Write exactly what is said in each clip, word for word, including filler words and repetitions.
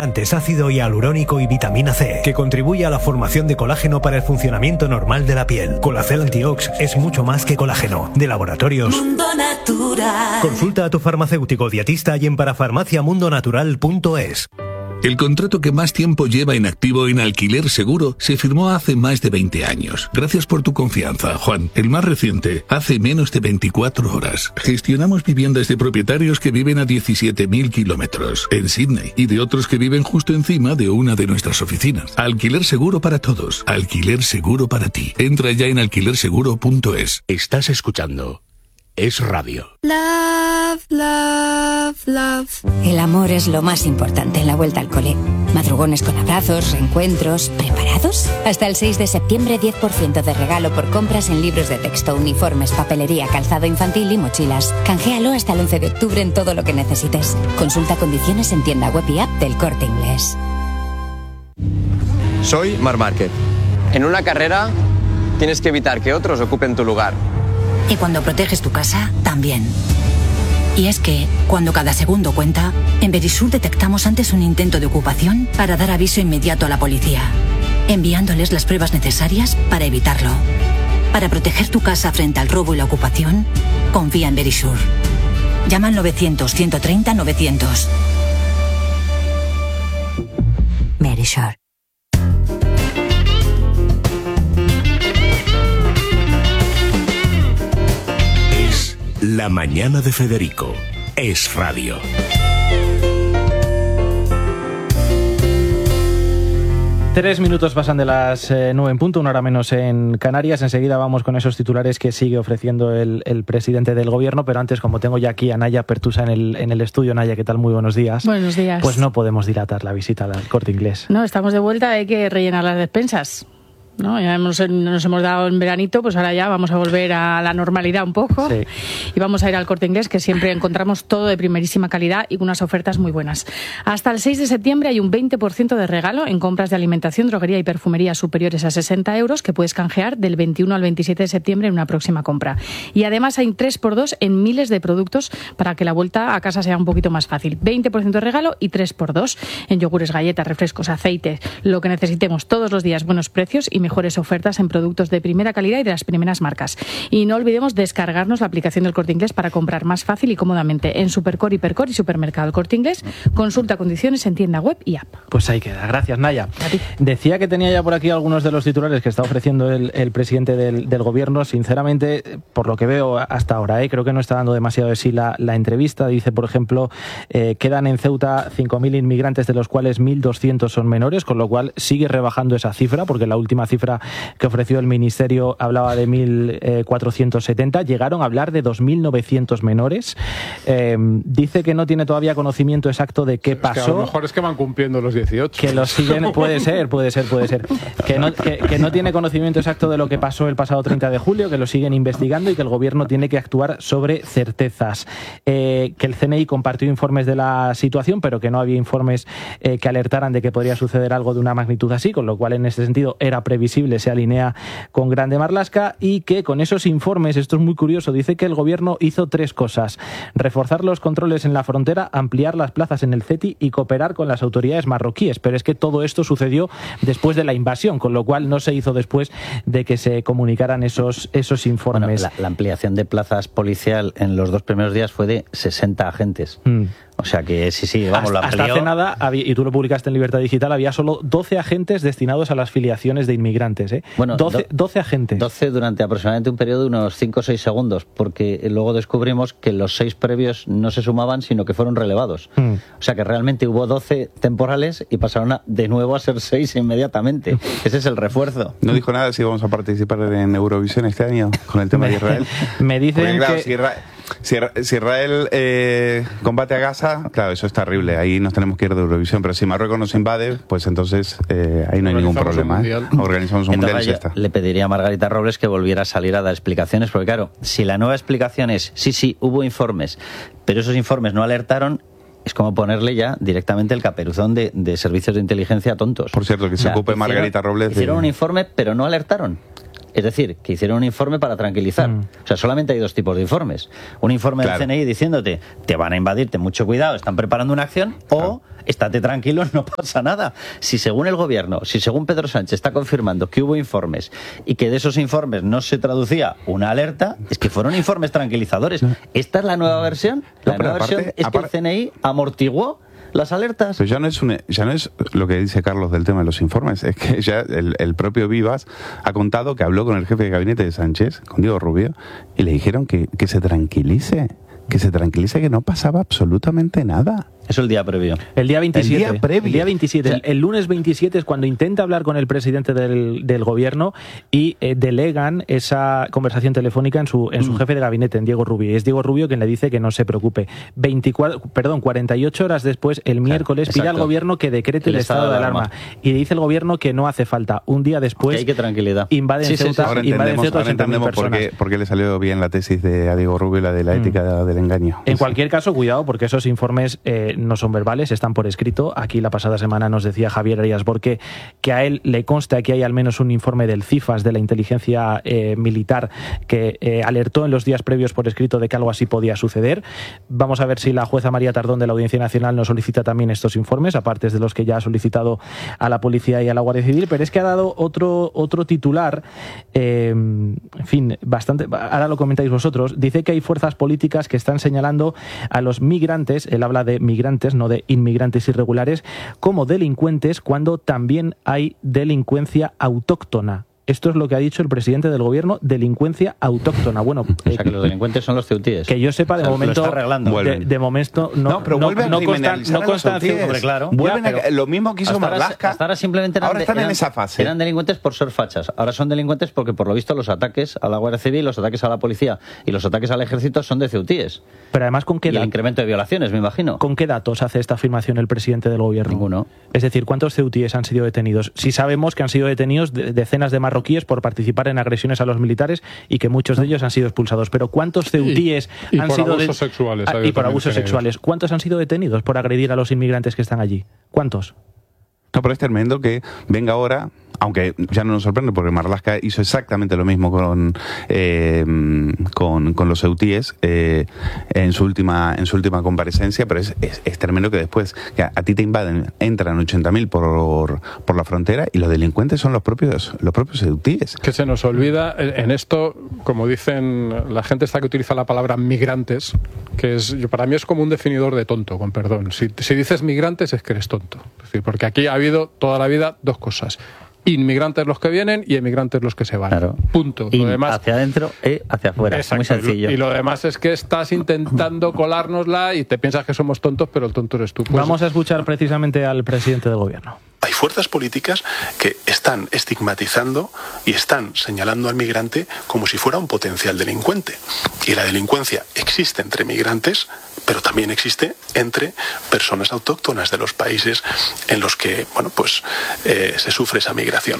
antioxidantes, ácido hialurónico y vitamina C, que contribuye a la formación de colágeno para el funcionamiento normal de la piel. Colacel Antiox es mucho más que colágeno. De Laboratorios Mundo Natural. Consulta a tu farmacéutico dietista y en parafarmacia mundo natural punto es. El contrato que más tiempo lleva en activo en Alquiler Seguro se firmó hace más de veinte años. Gracias por tu confianza, Juan. El más reciente, hace menos de veinticuatro horas. Gestionamos viviendas de propietarios que viven a diecisiete mil kilómetros en Sydney y de otros que viven justo encima de una de nuestras oficinas. Alquiler Seguro para todos. Alquiler Seguro para ti. Entra ya en alquiler seguro punto es. Estás escuchando Es Radio. Love, love, love. El amor es lo más importante en la vuelta al cole. Madrugones con abrazos, reencuentros. ¿Preparados? Hasta el seis de septiembre, diez por ciento de regalo por compras en libros de texto, uniformes, papelería, calzado infantil y mochilas. Canjealo hasta el once de octubre en todo lo que necesites. Consulta condiciones en tienda web y app del Corte Inglés. Soy Marc Márquez. En una carrera tienes que evitar que otros ocupen tu lugar. Y cuando proteges tu casa, también. Y es que, cuando cada segundo cuenta, en Verisur detectamos antes un intento de ocupación para dar aviso inmediato a la policía, enviándoles las pruebas necesarias para evitarlo. Para proteger tu casa frente al robo y la ocupación, confía en Verisur. Llama al novecientos, ciento treinta, novecientos. Verisur. La mañana de Federico. Es Radio. Tres minutos pasan de las eh, nueve en punto, una hora menos en Canarias. Enseguida vamos con esos titulares que sigue ofreciendo el, el presidente del gobierno, pero antes, como tengo ya aquí a Naya Pertusa en el, en el estudio. Naya, ¿qué tal? Muy buenos días. Buenos días. Pues no podemos dilatar la visita al Corte Inglés. No, estamos de vuelta, hay que rellenar las despensas. ¿No? Ya hemos, nos hemos dado en veranito, pues ahora ya vamos a volver a la normalidad un poco. Sí. Y vamos a ir al Corte Inglés, que siempre encontramos todo de primerísima calidad y unas ofertas muy buenas. Hasta el seis de septiembre hay un veinte por ciento de regalo en compras de alimentación, droguería y perfumería superiores a sesenta euros que puedes canjear del veintiuno al veintisiete de septiembre en una próxima compra. Y además hay tres por dos en miles de productos para que la vuelta a casa sea un poquito más fácil. veinte por ciento de regalo y tres por dos en yogures, galletas, refrescos, aceites, lo que necesitemos todos los días, buenos precios y mejores ofertas en productos de primera calidad y de las primeras marcas. Y no olvidemos descargarnos la aplicación del Corte Inglés para comprar más fácil y cómodamente en Supercore, Hipercore y Supermercado El Corte Inglés. Consulta condiciones en tienda web y app. Pues ahí queda. Gracias, Naya. Decía que tenía ya por aquí algunos de los titulares que está ofreciendo el, el presidente del, del gobierno. Sinceramente, por lo que veo hasta ahora, ¿eh? creo que no está dando demasiado de sí la, la entrevista. Dice, por ejemplo, eh, quedan en Ceuta cinco mil inmigrantes, de los cuales mil doscientos son menores, con lo cual sigue rebajando esa cifra, porque la última cifra que ofreció el Ministerio hablaba de mil cuatrocientos setenta. Llegaron a hablar de dos mil novecientos menores. Eh, dice que no tiene todavía conocimiento exacto de qué es pasó. Que a lo mejor es que van cumpliendo los dieciocho. Que los siguen, puede ser, puede ser, puede ser. Que no, que, que no tiene conocimiento exacto de lo que pasó el pasado treinta de julio, que lo siguen investigando y que el gobierno tiene que actuar sobre certezas. Eh, que el C N I compartió informes de la situación, pero que no había informes eh, que alertaran de que podría suceder algo de una magnitud así, con lo cual en ese sentido era previsible, se alinea con Grande Marlaska, y que con esos informes, esto es muy curioso, dice que el gobierno hizo tres cosas: reforzar los controles en la frontera, ampliar las plazas en el C E T I y cooperar con las autoridades marroquíes. Pero es que todo esto sucedió después de la invasión, con lo cual no se hizo después de que se comunicaran esos, esos informes. Bueno, la, la ampliación de plazas policial en los dos primeros días fue de sesenta agentes. Mm. O sea que sí, sí, vamos, hasta, la hasta hace nada, había, y tú lo publicaste en Libertad Digital, había solo doce agentes destinados a las filiaciones de inmigrantes. ¿eh? Bueno, doce, doce agentes. doce durante aproximadamente un periodo de unos cinco o seis segundos, porque luego descubrimos que los seis previos no se sumaban, sino que fueron relevados. Mm. O sea que realmente hubo doce temporales y pasaron a, de nuevo a ser seis inmediatamente. Ese es el refuerzo. No dijo nada si vamos a participar en Eurovisión este año con el tema de Israel. Me dicen porque, claro, que... Si Israel, si, si Israel eh, combate a Gaza, claro, eso es terrible. Ahí nos tenemos que ir de Eurovisión. Pero si Marruecos nos invade, pues entonces eh, ahí no hay ningún problema. ¿eh? Organizamos un mundial y ya está. Le pediría a Margarita Robles que volviera a salir a dar explicaciones, porque claro, si la nueva explicación es sí, sí, hubo informes, pero esos informes no alertaron, es como ponerle ya directamente el caperuzón de, de servicios de inteligencia tontos. Por cierto, que o sea, se ocupe hicieron, Margarita Robles. Hicieron de... un informe, pero no alertaron. Es decir, que hicieron un informe para tranquilizar. Mm. O sea, solamente hay dos tipos de informes. Un informe claro. del C N I diciéndote, te van a invadir, ten mucho cuidado, están preparando una acción, claro. o estate tranquilo, no pasa nada. Si según el gobierno, si según Pedro Sánchez está confirmando que hubo informes y que de esos informes no se traducía una alerta, es que fueron informes tranquilizadores. Esta es la nueva versión. La No, nueva aparte, versión es aparte, que el C N I amortiguó las alertas. Pero ya no es un, ya no es lo que dice Carlos del tema de los informes, es que ya el, el propio Vivas ha contado que habló con el jefe de gabinete de Sánchez, con Diego Rubio, y le dijeron que, que se tranquilice, que se tranquilice, que no pasaba absolutamente nada. Eso el día previo. El día veintisiete. El día previo. El día veintisiete. El, el lunes veintisiete es cuando intenta hablar con el presidente del, del gobierno y eh, delegan esa conversación telefónica en su en su mm. jefe de gabinete, en Diego Rubio. Y es Diego Rubio quien le dice que no se preocupe. veinticuatro, perdón, cuarenta y ocho horas después, el miércoles, claro, pide al gobierno que decrete el, el estado, estado de alarma. alarma. Y dice el gobierno que no hace falta. Un día después, que hay que tranquilidad. Invaden sí, Ceuta, sí, sí. Ahora invaden entendemos, Ceuta ahora entendemos por, qué, por qué le salió bien la tesis de a Diego Rubio, la de la ética mm. de, del engaño. En sí. cualquier caso, cuidado, porque esos informes eh, no son verbales, están por escrito. Aquí la pasada semana nos decía Javier Arias Borque que a él le consta que hay al menos un informe del CIFAS, de la inteligencia eh, militar, que eh, alertó en los días previos por escrito de que algo así podía suceder. Vamos a ver si la jueza María Tardón de la Audiencia Nacional nos solicita también estos informes, aparte de los que ya ha solicitado a la Policía y a la Guardia Civil, pero es que ha dado otro, otro titular, eh, en fin, bastante, ahora lo comentáis vosotros, dice que hay fuerzas políticas que están señalando a los migrantes, él habla de migrantes, no de inmigrantes irregulares, como delincuentes, cuando también hay delincuencia autóctona. Esto es lo que ha dicho el presidente del gobierno, delincuencia autóctona. Bueno, o sea, que los delincuentes son los ceutíes. Que yo sepa, de o sea, momento, lo está arreglando. De, de momento no, no, pero no, vuelven no a criminalizar no constancia, hombre, claro. Vuelven ya, a, lo mismo que hizo Marlaska. Hasta ahora simplemente eran, ahora están eran, en esa fase. Eran delincuentes por ser fachas. Ahora son delincuentes porque, por lo visto, los ataques a la Guardia Civil, los ataques a la policía y los ataques al ejército son de ceutíes. Pero además, ¿con qué y el incremento de violaciones, me imagino. ¿Con qué datos hace esta afirmación el presidente del gobierno? Ninguno. Es decir, ¿cuántos ceutíes han sido detenidos? Si sabemos que han sido detenidos de, decenas de marroquíes por participar en agresiones a los militares y que muchos de ellos han sido expulsados. Pero ¿cuántos ceutíes y, y han por sido abusos de... sexuales? Ah, y por abusos detenidos. sexuales. ¿Cuántos han sido detenidos por agredir a los inmigrantes que están allí? ¿Cuántos? No, pero es tremendo que venga ahora, aunque ya no nos sorprende porque Marlaska hizo exactamente lo mismo con eh, con, con los ceutíes eh, en su última en su última comparecencia, pero es, es, es tremendo que después que a, a ti te invaden, entran ochenta mil por, por la frontera y los delincuentes son los propios los propios ceutíes. Que se nos olvida en esto, como dicen la gente esta que utiliza la palabra migrantes, que es para mí es como un definidor de tonto, con perdón. Si, si dices migrantes es que eres tonto. Es decir, porque aquí ha habido toda la vida dos cosas. Inmigrantes los que vienen y emigrantes los que se van. Claro. Punto. In, lo demás, hacia adentro y hacia afuera. Exacto. Muy sencillo. Y lo demás es que estás intentando colárnosla y te piensas que somos tontos, pero el tonto eres tú. Pues, vamos a escuchar precisamente al presidente del gobierno. Hay fuerzas políticas que están estigmatizando y están señalando al migrante como si fuera un potencial delincuente. Y la delincuencia existe entre migrantes, pero también existe entre personas autóctonas de los países en los que, bueno, pues eh, se sufre esa migración.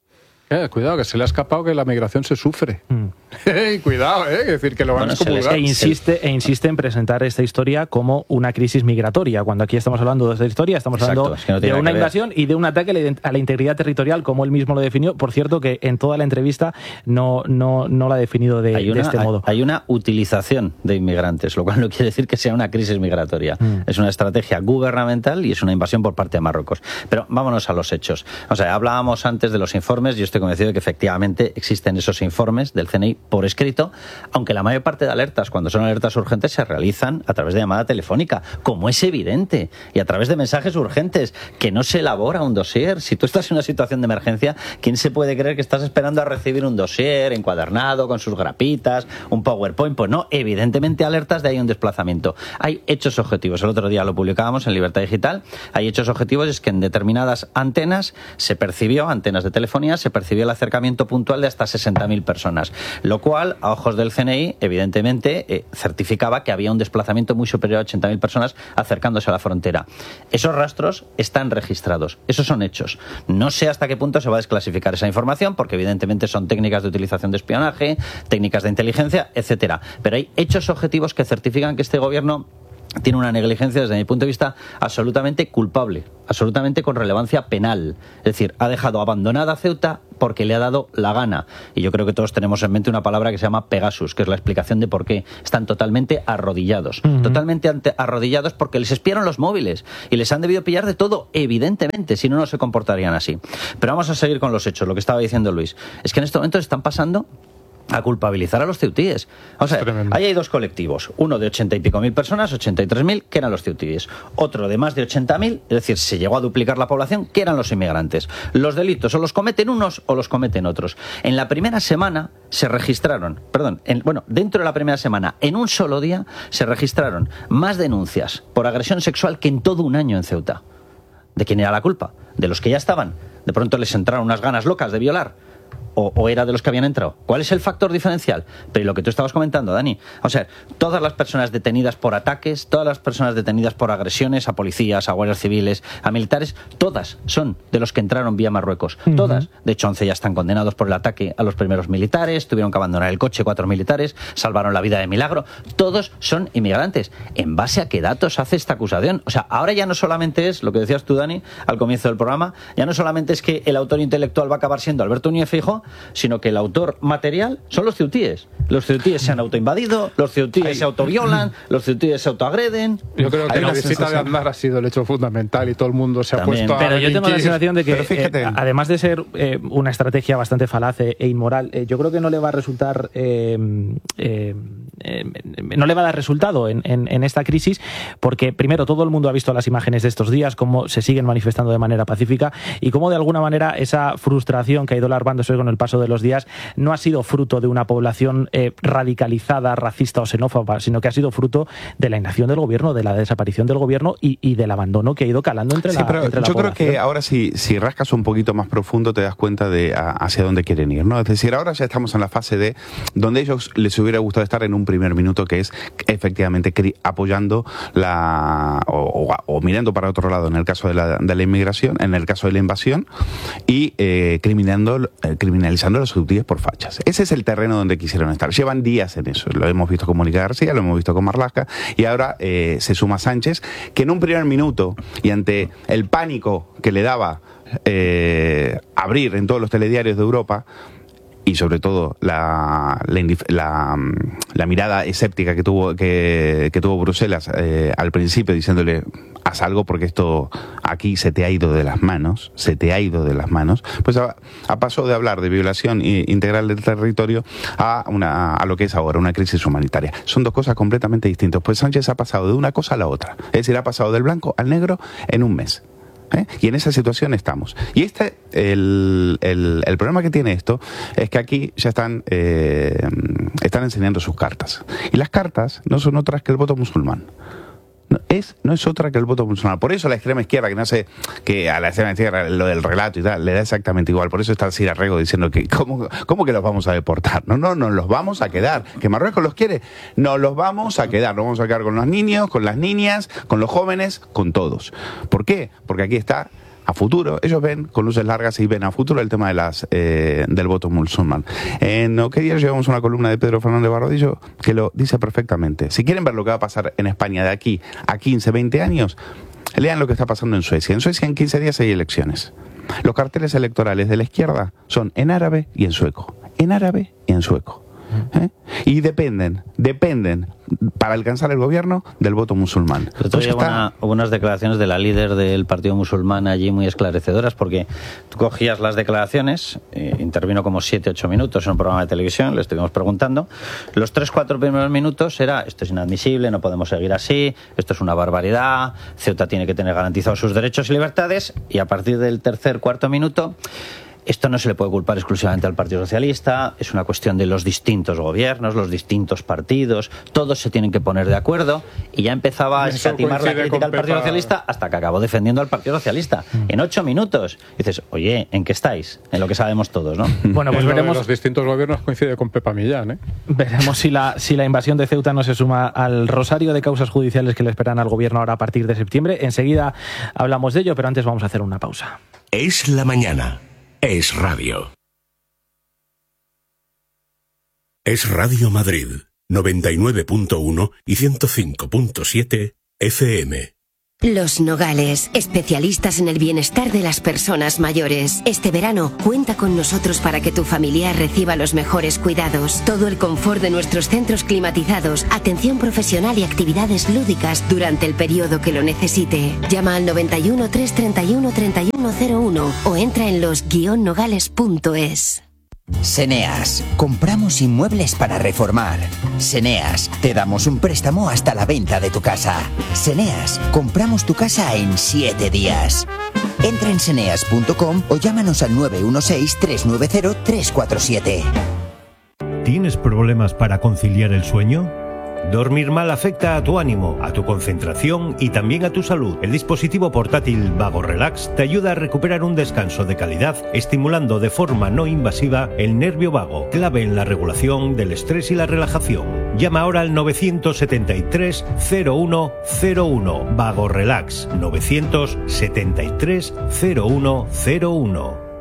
Eh, cuidado, que se le ha escapado que la migración se sufre. Mm. Hey, cuidado, eh, es decir, que lo van bueno, a excomulgar. E insiste, e insiste en presentar esta historia como una crisis migratoria, cuando aquí estamos hablando de esta historia, estamos Exacto, hablando es que no de una invasión y de un ataque a la integridad territorial, como él mismo lo definió. Por cierto, que en toda la entrevista no, no, no la ha definido de, una, de este hay, modo. Hay una utilización de inmigrantes, lo cual no quiere decir que sea una crisis migratoria. Mm. Es una estrategia gubernamental y es una invasión por parte de Marruecos. Pero vámonos a los hechos. O sea, hablábamos antes de los informes, yo estoy convencido de que efectivamente existen esos informes del C N I por escrito, aunque la mayor parte de alertas, cuando son alertas urgentes, se realizan a través de llamada telefónica, como es evidente, y a través de mensajes urgentes, que no se elabora un dossier. Si tú estás en una situación de emergencia, ¿quién se puede creer que estás esperando a recibir un dossier encuadernado, con sus grapitas, un PowerPoint? Pues no, evidentemente alertas de ahí un desplazamiento. Hay hechos objetivos, el otro día lo publicábamos en Libertad Digital, hay hechos objetivos, es que en determinadas antenas se percibió, antenas de telefonía, se percibió el acercamiento puntual de hasta sesenta mil personas, lo cual, a ojos del C N I, evidentemente, eh, certificaba que había un desplazamiento muy superior a ochenta mil personas acercándose a la frontera. Esos rastros están registrados, esos son hechos. No sé hasta qué punto se va a desclasificar esa información, porque evidentemente son técnicas de utilización de espionaje, técnicas de inteligencia, etcétera. Pero hay hechos objetivos que certifican que este gobierno tiene una negligencia, desde mi punto de vista, absolutamente culpable, absolutamente con relevancia penal. Es decir, ha dejado abandonada Ceuta porque le ha dado la gana. Y yo creo que todos tenemos en mente una palabra que se llama Pegasus, que es la explicación de por qué están totalmente arrodillados. Uh-huh. Totalmente ante, arrodillados porque les espiaron los móviles y les han debido pillar de todo, evidentemente, si no, no se comportarían así. Pero vamos a seguir con los hechos, lo que estaba diciendo Luis. Es que en este momento están pasando a culpabilizar a los ceutíes. Vamos a ver, ahí hay dos colectivos, uno de ochenta y pico mil personas, ochenta y tres mil, que eran los ceutíes, otro de más de ochenta mil, es decir, se llegó a duplicar la población, que eran los inmigrantes. Los delitos o los cometen unos o los cometen otros. En la primera semana se registraron, perdón, en, bueno, dentro de la primera semana, en un solo día, se registraron más denuncias por agresión sexual que en todo un año en Ceuta. ¿De quién era la culpa? ¿De los que ya estaban? De pronto les entraron unas ganas locas de violar. O, o era de los que habían entrado. ¿Cuál es el factor diferencial? Pero lo que tú estabas comentando, Dani. O sea, todas las personas detenidas por ataques, todas las personas detenidas por agresiones a policías, a guardias civiles, a militares, todas son de los que entraron vía Marruecos. Uh-huh. Todas. De hecho, once ya están condenados por el ataque a los primeros militares, tuvieron que abandonar el coche cuatro militares, salvaron la vida de milagro. Todos son inmigrantes. ¿En base a qué datos hace esta acusación? O sea, ahora ya no solamente es, lo que decías tú, Dani, al comienzo del programa, ya no solamente es que el autor intelectual va a acabar siendo Alberto Núñez Feijóo, sino que el autor material son los ceutíes. Los ceutíes se han autoinvadido, los ceutíes Ay. se autoviolan, los ceutíes se autoagreden. Yo creo que Hay la una visita sensación... de Aznar ha sido el hecho fundamental y todo el mundo se También. ha puesto a Pero yo tengo la sensación de que, fíjate, eh, además de ser eh, una estrategia bastante falaz e inmoral, eh, yo creo que no le va a resultar, eh, eh, eh, no le va a dar resultado en, en, en esta crisis, porque primero todo el mundo ha visto las imágenes de estos días, cómo se siguen manifestando de manera pacífica y cómo de alguna manera esa frustración que ha ido larvándose con el paso de los días no ha sido fruto de una población eh, radicalizada, racista o xenófoba, sino que ha sido fruto de la inacción del gobierno, de la desaparición del gobierno y, y del abandono que ha ido calando entre sí, la, pero entre la yo población. creo que ahora si, si rascas un poquito más profundo te das cuenta de a, hacia dónde quieren ir, ¿no? Es decir, ahora ya estamos en la fase de donde a ellos les hubiera gustado estar en un primer minuto, que es efectivamente apoyando la o, o, o mirando para otro lado en el caso de la, de la inmigración, en el caso de la invasión y eh, criminando, eh, criminalizando a los judíos por fachas. Ese es el terreno donde quisieron estar. Llevan días en eso. Lo hemos visto con Mónica García, lo hemos visto con Marlaska y ahora eh, se suma Sánchez, que en un primer minuto y ante el pánico que le daba eh, abrir en todos los telediarios de Europa y sobre todo la, la, la, la mirada escéptica que tuvo que, que tuvo Bruselas eh, al principio diciéndole haz algo porque esto aquí se te ha ido de las manos, se te ha ido de las manos, pues a, a paso de hablar de violación integral del territorio a, una, a lo que es ahora una crisis humanitaria. Son dos cosas completamente distintas. Pues Sánchez ha pasado de una cosa a la otra. Es decir, ha pasado del blanco al negro en un mes. ¿Eh? Y en esa situación estamos. Y este el, el, el problema que tiene esto es que aquí ya están eh, están enseñando sus cartas. Y las cartas no son otras que el voto musulmán. No es, no es otra que el voto musulmán. Por eso la extrema izquierda, que no sé, que a la extrema izquierda lo del relato y tal, le da exactamente igual. Por eso está Sira Rego diciendo que ¿cómo, cómo que los vamos a deportar? No, no, nos los vamos a quedar. ¿Que Marruecos los quiere? Nos los vamos a quedar. Nos vamos a quedar con los niños, con las niñas, con los jóvenes, con todos. ¿Por qué? Porque aquí está a futuro, ellos ven con luces largas y ven a futuro el tema de las eh, del voto musulmán. En OK Diario llevamos una columna de Pedro Fernández Barbadillo que lo dice perfectamente. Si quieren ver lo que va a pasar en España de aquí a quince, veinte años, lean lo que está pasando en Suecia. En Suecia en quince días hay elecciones. Los carteles electorales de la izquierda son en árabe y en sueco. En árabe y en sueco. ¿Eh? Y dependen, dependen para alcanzar el gobierno del voto musulmán. Pero pues está... una, unas declaraciones de la líder del partido musulmán allí muy esclarecedoras, porque tú cogías las declaraciones, eh, intervino como siete, ocho minutos en un programa de televisión, le estuvimos preguntando, los tres, cuatro primeros minutos era esto es inadmisible, no podemos seguir así, esto es una barbaridad, Ceuta tiene que tener garantizados sus derechos y libertades, y a partir del tercer, cuarto minuto esto no se le puede culpar exclusivamente al Partido Socialista, es una cuestión de los distintos gobiernos, los distintos partidos, todos se tienen que poner de acuerdo y ya empezaba a escatimar la crítica al Partido Socialista hasta que acabó defendiendo al Partido Socialista. Mm. En ocho minutos. Y dices, oye, ¿en qué estáis? En lo que sabemos todos, ¿no? Bueno, pues veremos. Los distintos gobiernos coincide con Pepa Millán, ¿eh? Veremos si la, si la invasión de Ceuta no se suma al rosario de causas judiciales que le esperan al gobierno ahora a partir de septiembre. Enseguida hablamos de ello, pero antes vamos a hacer una pausa. Es la mañana. Es Radio. Es Radio Madrid, noventa y nueve punto uno y ciento cinco punto siete F M. Los Nogales, especialistas en el bienestar de las personas mayores. Este verano, cuenta con nosotros para que tu familiar reciba los mejores cuidados. Todo el confort de nuestros centros climatizados, atención profesional y actividades lúdicas durante el periodo que lo necesite. Llama al noventa y uno, trescientos treinta y uno, treinta y uno cero uno o entra en los guion nogales punto es. Seneas, compramos inmuebles para reformar. Seneas, te damos un préstamo hasta la venta de tu casa. Seneas, compramos tu casa en siete días. Entra en seneas punto com o llámanos al nueve uno seis, tres nueve cero, tres cuatro siete. ¿Tienes problemas para conciliar el sueño? Dormir mal afecta a tu ánimo, a tu concentración y también a tu salud. El dispositivo portátil Vago Relax te ayuda a recuperar un descanso de calidad, estimulando de forma no invasiva el nervio vago, clave en la regulación del estrés y la relajación. Llama ahora al nueve siete tres, cero uno cero uno. Vago Relax, nueve siete tres, cero uno cero uno.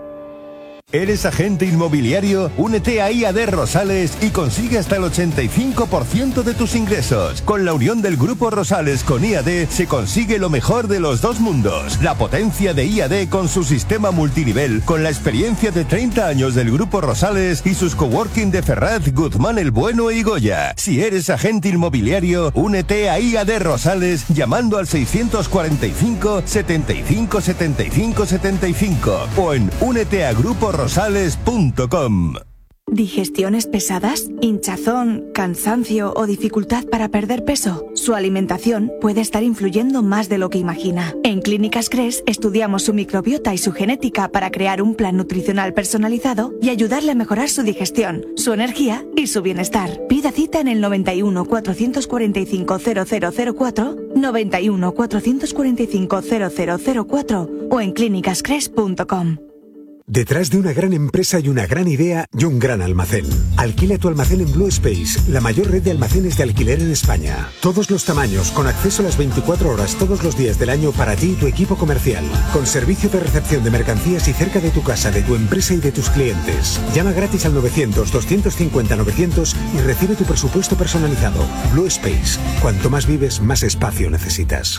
¿Eres agente inmobiliario? Únete a I A D Rosales y consigue hasta el ochenta y cinco por ciento de tus ingresos. Con la unión del Grupo Rosales con I A D se consigue lo mejor de los dos mundos. La potencia de I A D con su sistema multinivel, con la experiencia de treinta años del Grupo Rosales y sus coworking de Ferraz, Guzmán el Bueno y Goya. Si eres agente inmobiliario, únete a I A D Rosales llamando al seiscientos cuarenta y cinco, setenta y cinco, setenta y cinco, setenta y cinco o en únete a grupo rosales punto com. ¿Digestiones pesadas, hinchazón, cansancio o dificultad para perder peso? Su alimentación puede estar influyendo más de lo que imagina. En Clínicas Cres estudiamos su microbiota y su genética para crear un plan nutricional personalizado y ayudarle a mejorar su digestión, su energía y su bienestar. Pida cita en el noventa y uno, cuatrocientos cuarenta y cinco, cero cero cero cuatro, noventa y uno, cuatrocientos cuarenta y cinco, cero cero cero cuatro o en clínicas cres punto com. Detrás de una gran empresa y una gran idea y un gran almacén. Alquila tu almacén en Blue Space, la mayor red de almacenes de alquiler en España. Todos los tamaños, con acceso a las veinticuatro horas todos los días del año para ti y tu equipo comercial. Con servicio de recepción de mercancías y cerca de tu casa, de tu empresa y de tus clientes. Llama gratis al novecientos, doscientos cincuenta, novecientos y recibe tu presupuesto personalizado. Blue Space. Cuanto más vives, más espacio necesitas.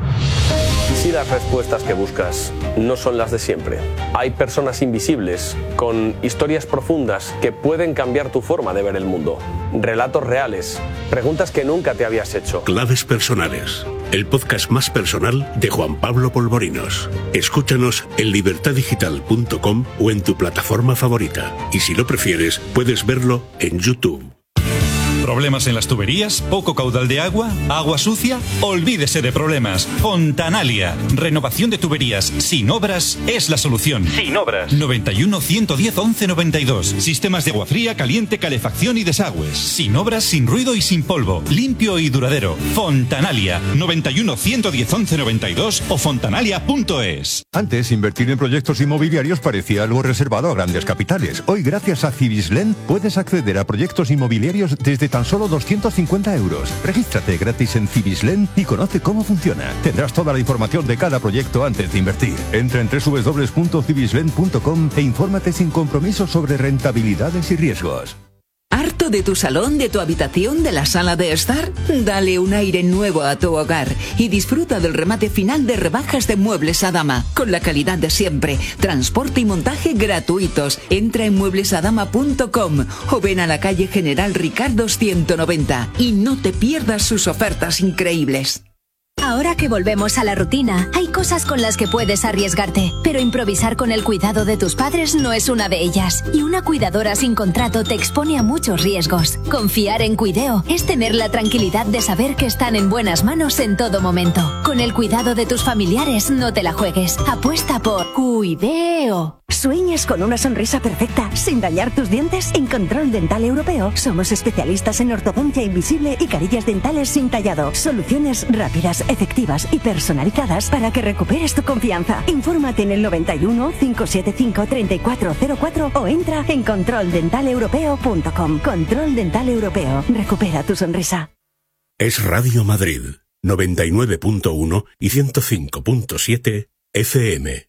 ¿Y si las respuestas que buscas no son las de siempre? Hay personas invisibles, con historias profundas que pueden cambiar tu forma de ver el mundo. Relatos reales, preguntas que nunca te habías hecho. Claves personales, el podcast más personal de Juan Pablo Polvorinos. Escúchanos en libertad digital punto com o en tu plataforma favorita. Y si lo prefieres, puedes verlo en YouTube. ¿Problemas en las tuberías? ¿Poco caudal de agua? ¿Agua sucia? Olvídese de problemas. Fontanalia. Renovación de tuberías sin obras es la solución. Sin obras. noventa y uno, ciento diez, once noventa y dos. Sistemas de agua fría, caliente, calefacción y desagües. Sin obras, sin ruido y sin polvo. Limpio y duradero. Fontanalia. noventa y uno, ciento diez, once noventa y dos o fontanalia punto es. Antes, invertir en proyectos inmobiliarios parecía algo reservado a grandes capitales. Hoy, gracias a Civislend, puedes acceder a proyectos inmobiliarios desde tan solo doscientos cincuenta euros. Regístrate gratis en Civislend y conoce cómo funciona. Tendrás toda la información de cada proyecto antes de invertir. Entra en doble u doble u doble u punto civislend punto com e infórmate sin compromiso sobre rentabilidades y riesgos. ¿Harto de tu salón, de tu habitación, de la sala de estar? Dale un aire nuevo a tu hogar y disfruta del remate final de rebajas de Muebles Adama, con la calidad de siempre, transporte y montaje gratuitos. Entra en muebles adama punto com o ven a la calle General Ricardos ciento noventa y no te pierdas sus ofertas increíbles. Ahora que volvemos a la rutina, hay cosas con las que puedes arriesgarte, pero improvisar con el cuidado de tus padres no es una de ellas. Y una cuidadora sin contrato te expone a muchos riesgos. Confiar en Cuideo es tener la tranquilidad de saber que están en buenas manos en todo momento. Con el cuidado de tus familiares no te la juegues. Apuesta por Cuideo. ¿Sueñas con una sonrisa perfecta sin dañar tus dientes? En Control Dental Europeo somos especialistas en ortodoncia invisible y carillas dentales sin tallado. Soluciones rápidas, efectivas y personalizadas para que recuperes tu confianza. Infórmate en el noventa y uno, cinco siete cinco, treinta y cuatro cero cuatro o entra en control dental europeo punto com. Control Dental Europeo. Recupera tu sonrisa. Es Radio Madrid, noventa y nueve punto uno y ciento cinco punto siete F M.